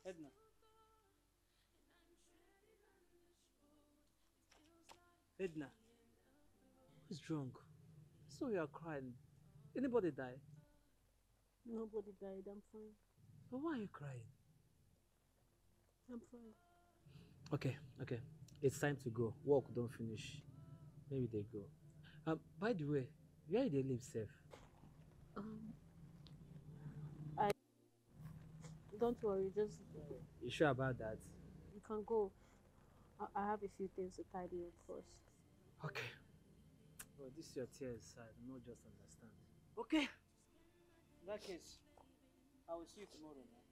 Edna. Edna. What's wrong? So you are crying. Anybody die? Nobody died. I'm fine. But why are you crying? I'm fine. Okay, okay. It's time to go. Work don't finish. Maybe they go. By the way, where they live safe? Um, I don't worry. Just You sure about that? you can go. I have a few things to tidy up first. Okay. Well, this is your tears. I do not just understand. Okay. In that case, I will see you tomorrow now.